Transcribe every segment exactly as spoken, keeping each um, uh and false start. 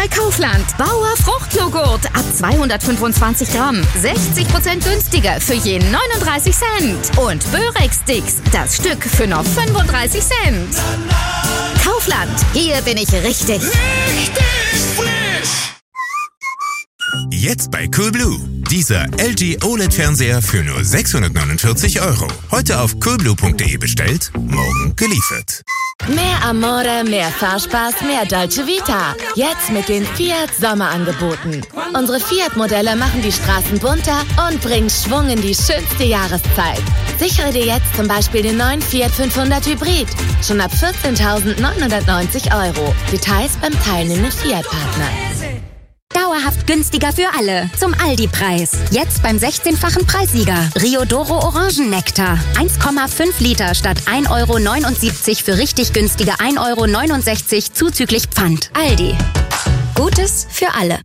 bei Kaufland. Bauer Fruchtjoghurt ab zweihundertfünfundzwanzig Gramm. sechzig Prozent günstiger für je neununddreißig Cent. Und Börex-Sticks, das Stück für nur fünfunddreißig Cent. Kaufland, hier bin ich richtig. Richtig frisch! Jetzt bei Coolblue. Dieser L G O L E D-Fernseher für nur sechshundertneunundvierzig Euro. Heute auf coolblue punkt de bestellt, morgen geliefert. Mehr Amore, mehr Fahrspaß, mehr Dolce Vita. Jetzt mit den Fiat Sommerangeboten. Unsere Fiat-Modelle machen die Straßen bunter und bringen Schwung in die schönste Jahreszeit. Sichere dir jetzt zum Beispiel den neuen Fiat fünfhundert Hybrid. Schon ab vierzehntausendneunhundertneunzig Euro. Details beim teilnehmenden Fiat-Partner. Dauerhaft günstiger für alle. Zum Aldi-Preis. Jetzt beim sechzehnfachen Preissieger. Riodoro Orangennektar. eins Komma fünf Liter statt ein Euro neunundsiebzig für richtig günstige ein Euro neunundsechzig zuzüglich Pfand. Aldi. Gutes für alle.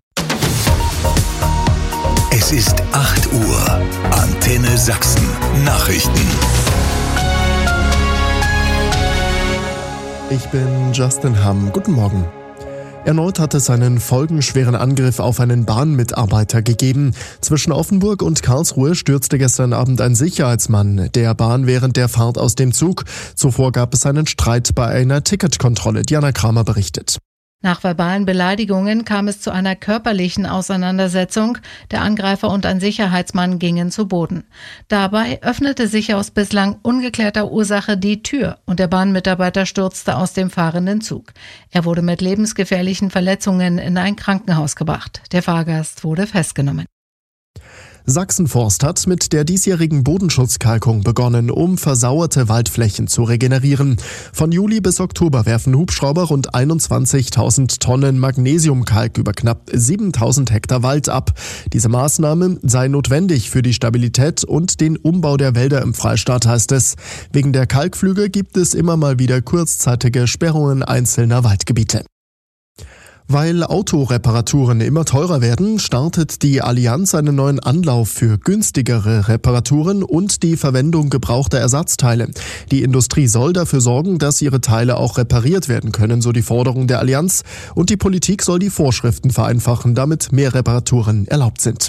Es ist acht Uhr. Antenne Sachsen. Nachrichten. Ich bin Justin Hamm. Guten Morgen. Erneut hat es einen folgenschweren Angriff auf einen Bahnmitarbeiter gegeben. Zwischen Offenburg und Karlsruhe stürzte gestern Abend ein Sicherheitsmann der Bahn während der Fahrt aus dem Zug. Zuvor gab es einen Streit bei einer Ticketkontrolle. Diana Kramer berichtet. Nach verbalen Beleidigungen kam es zu einer körperlichen Auseinandersetzung. Der Angreifer und ein Sicherheitsmann gingen zu Boden. Dabei öffnete sich aus bislang ungeklärter Ursache die Tür und der Bahnmitarbeiter stürzte aus dem fahrenden Zug. Er wurde mit lebensgefährlichen Verletzungen in ein Krankenhaus gebracht. Der Fahrgast wurde festgenommen. Sachsenforst hat mit der diesjährigen Bodenschutzkalkung begonnen, um versauerte Waldflächen zu regenerieren. Von Juli bis Oktober werfen Hubschrauber rund einundzwanzigtausend Tonnen Magnesiumkalk über knapp siebentausend Hektar Wald ab. Diese Maßnahme sei notwendig für die Stabilität und den Umbau der Wälder im Freistaat, heißt es. Wegen der Kalkflüge gibt es immer mal wieder kurzzeitige Sperrungen einzelner Waldgebiete. Weil Autoreparaturen immer teurer werden, startet die Allianz einen neuen Anlauf für günstigere Reparaturen und die Verwendung gebrauchter Ersatzteile. Die Industrie soll dafür sorgen, dass ihre Teile auch repariert werden können, so die Forderung der Allianz. Und die Politik soll die Vorschriften vereinfachen, damit mehr Reparaturen erlaubt sind.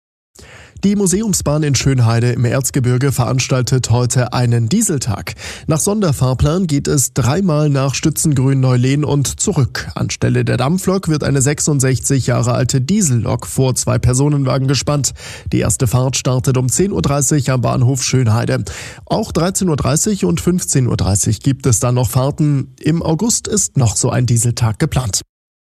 Die Museumsbahn in Schönheide im Erzgebirge veranstaltet heute einen Dieseltag. Nach Sonderfahrplan geht es dreimal nach Stützengrün-Neulehn und zurück. Anstelle der Dampflok wird eine sechsundsechzig Jahre alte Diesellok vor zwei Personenwagen gespannt. Die erste Fahrt startet um zehn Uhr dreißig am Bahnhof Schönheide. Auch dreizehn Uhr dreißig und fünfzehn Uhr dreißig gibt es dann noch Fahrten. Im August ist noch so ein Dieseltag geplant.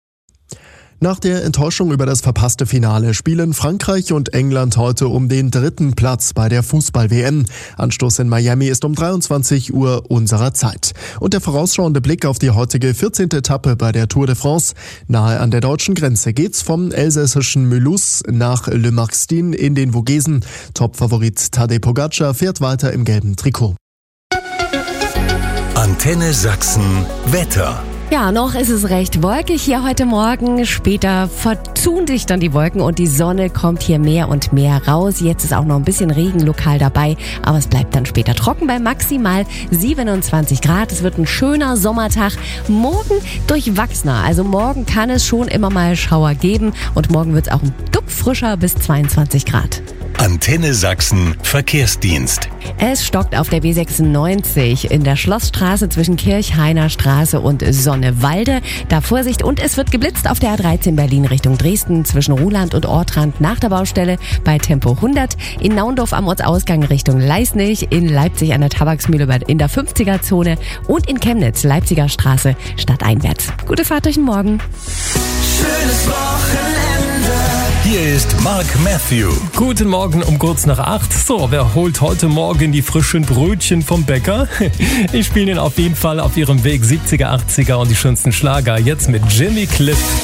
Nach der Enttäuschung über das verpasste Finale spielen Frankreich und England heute um den dritten Platz bei der Fußball-W M. Anstoß in Miami ist um dreiundzwanzig Uhr unserer Zeit. Und der vorausschauende Blick auf die heutige vierzehnte Etappe bei der Tour de France. Nahe an der deutschen Grenze geht's vom elsässischen Mulhouse nach Le Marxtin in den Vogesen. Topfavorit Tadej Pogacar fährt weiter im gelben Trikot. Antenne Sachsen Wetter. Ja, noch ist es recht wolkig hier heute Morgen. Später vertun sich dann die Wolken und die Sonne kommt hier mehr und mehr raus. Jetzt ist auch noch ein bisschen Regen lokal dabei, aber es bleibt dann später trocken bei maximal siebenundzwanzig Grad. Es wird ein schöner Sommertag. Morgen durchwachsener. Also morgen kann es schon immer mal Schauer geben und morgen wird es auch ein Duck frischer bis zweiundzwanzig Grad. Antenne Sachsen Verkehrsdienst. Es stockt auf der B sechsundneunzig in der Schlossstraße zwischen Kirchhainer Straße und Sonnewalde. Da Vorsicht, und es wird geblitzt auf der A dreizehn Berlin Richtung Dresden zwischen Ruhland und Ortrand nach der Baustelle bei Tempo hundert. In Naundorf am Ortsausgang Richtung Leisnig, in Leipzig an der Tabaksmühle in der fünfziger Zone und in Chemnitz Leipziger Straße stadteinwärts. Gute Fahrt durch den Morgen. Schönes Wochenende. Hier ist Mark Matthew. Guten Morgen um kurz nach acht. So, wer holt heute Morgen die frischen Brötchen vom Bäcker? Ich spiele Ihnen auf jeden Fall auf Ihrem Weg siebziger, achtziger und die schönsten Schlager. Jetzt mit Jimmy Cliff.